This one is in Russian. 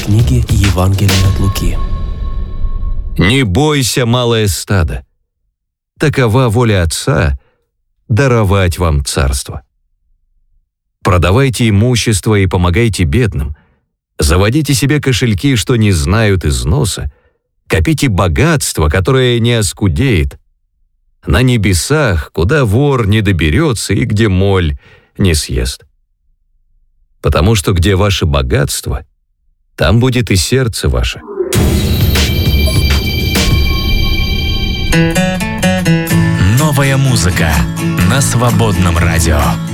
Книги Евангелия от Луки. «Не бойся, малое стадо. Такова воля Отца — даровать вам царство. Продавайте имущество и помогайте бедным. Заводите себе кошельки, что не знают износа. Копите богатство, которое не оскудеет. На небесах, куда вор не доберется и где моль не съест. Потому что где ваше богатство, там будет и сердце ваше». Новая музыка на Свободном радио.